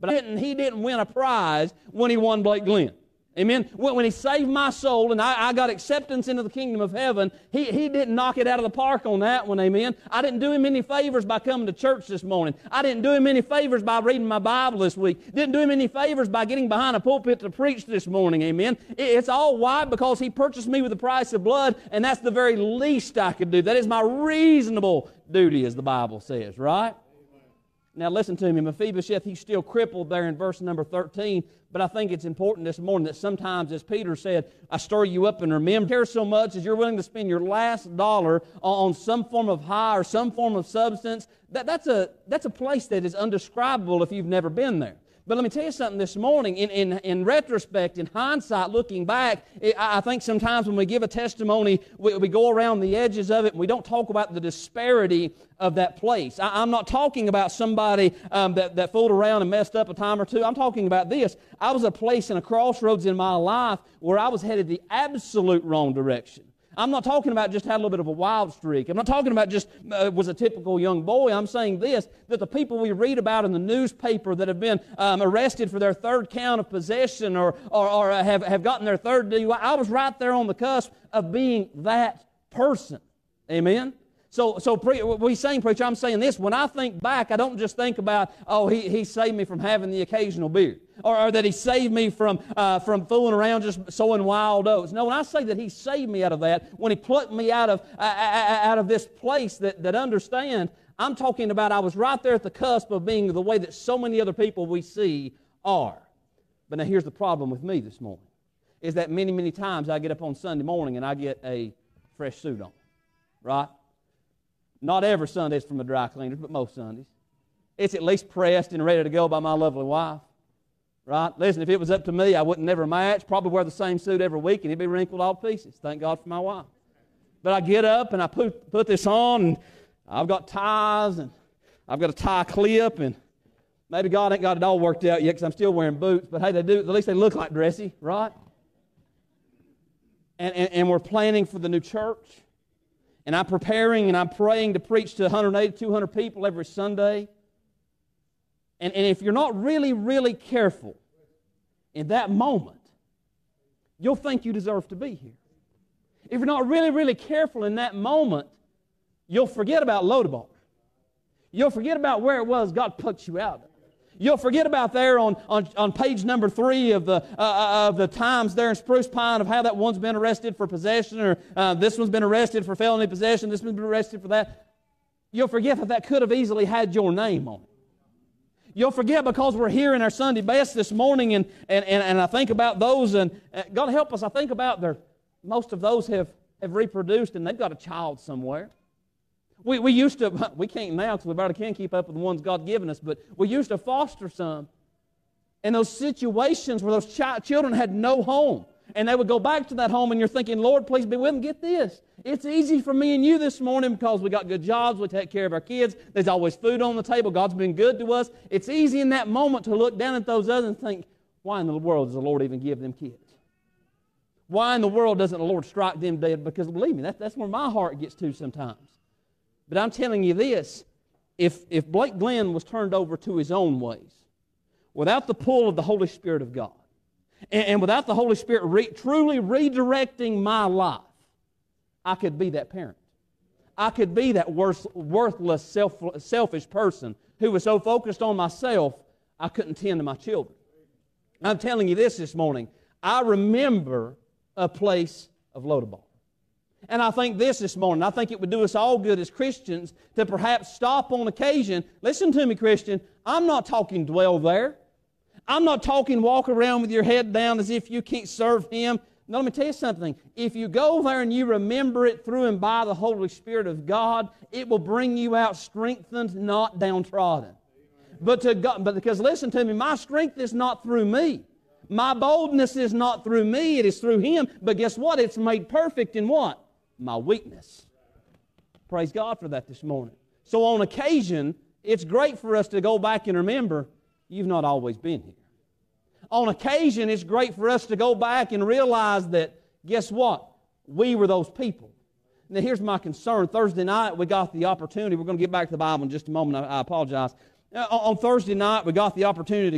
But he didn't win a prize when he won Blake Glenn. Amen? When he saved my soul and I got acceptance into the kingdom of heaven, he didn't knock it out of the park on that one, amen? I didn't do him any favors by coming to church this morning. I didn't do him any favors by reading my Bible this week. Didn't do him any favors by getting behind a pulpit to preach this morning, amen? It's all why? Because he purchased me with the price of blood, and that's the very least I could do. That is my reasonable duty, as the Bible says, right? Now listen to me, Mephibosheth, he's still crippled there in verse number 13, but I think it's important this morning that sometimes, as Peter said, I stir you up and remember. Care so much as you're willing to spend your last dollar on some form of high or some form of substance. That's a place that is undescribable if you've never been there. But let me tell you something this morning. In retrospect, in hindsight, looking back, I think sometimes when we give a testimony, we go around the edges of it and we don't talk about the disparity of that place. I'm not talking about somebody that fooled around and messed up a time or two. I'm talking about this. I was at a place in a crossroads in my life where I was headed the absolute wrong direction. I'm not talking about just had a little bit of a wild streak. I'm not talking about just was a typical young boy. I'm saying this, that the people we read about in the newspaper that have been arrested for their third count of possession or have gotten their third DUI, I was right there on the cusp of being that person. Amen? So we saying, preacher, I'm saying this. When I think back, I don't just think about, oh, he saved me from having the occasional beer, or that he saved me from fooling around just sowing wild oats. No, when I say that he saved me out of that, when he plucked me out of this place that understand, I'm talking about I was right there at the cusp of being the way that so many other people we see are. But now here's the problem with me this morning, is that many, many times I get up on Sunday morning and I get a fresh suit on, right? Not every Sunday is from the dry cleaners, but most Sundays. It's at least pressed and ready to go by my lovely wife. Right? Listen, if it was up to me, I wouldn't never match. Probably wear the same suit every week, and it'd be wrinkled all to pieces. Thank God for my wife. But I get up and I put this on, and I've got ties, and I've got a tie clip, and maybe God ain't got it all worked out yet because I'm still wearing boots. But hey, they do. At least they look like dressy, right? And we're planning for the new church. And I'm preparing and I'm praying to preach to 180, 200 people every Sunday. And if you're not really, really careful in that moment, you'll think you deserve to be here. If you're not really, really careful in that moment, you'll forget about Lodabar. You'll forget about where it was God put you out of. You'll forget about there on page number 3 of the Times there in Spruce Pine of how that one's been arrested for possession, or this one's been arrested for felony possession, this one's been arrested for that. You'll forget that could have easily had your name on it. You'll forget because we're here in our Sunday best this morning, and I think about those, and God help us, I think about most of those have reproduced, and they've got a child somewhere. We used to, we can't now because we barely can keep up with the ones God's given us, but we used to foster some. And those situations where those children had no home, and they would go back to that home, and you're thinking, Lord, please be with them. Get this. It's easy for me and you this morning because we got good jobs, we take care of our kids, there's always food on the table, God's been good to us. It's easy in that moment to look down at those others and think, why in the world does the Lord even give them kids? Why in the world doesn't the Lord strike them dead? Because believe me, that's where my heart gets to sometimes. But I'm telling you this, if Blake Glenn was turned over to his own ways, without the pull of the Holy Spirit of God, and without the Holy Spirit truly redirecting my life, I could be that parent. I could be that worthless, selfish person who was so focused on myself, I couldn't tend to my children. I'm telling you this morning, I remember a place of Lodabar. And I think this morning, I think it would do us all good as Christians to perhaps stop on occasion. Listen to me, Christian. I'm not talking dwell there. I'm not talking walk around with your head down as if you can't serve Him. Now, let me tell you something. If you go there and you remember it through and by the Holy Spirit of God, it will bring you out strengthened, not downtrodden. But because listen to me, my strength is not through me. My boldness is not through me. It is through Him. But guess what? It's made perfect in what? My weakness. Praise God for that this morning. So on occasion, it's great for us to go back and remember, you've not always been here. On occasion, it's great for us to go back and realize that, guess what? We were those people. Now here's my concern. Thursday night, we got the opportunity. We're going to get back to the Bible in just a moment. I apologize. On Thursday night, we got the opportunity to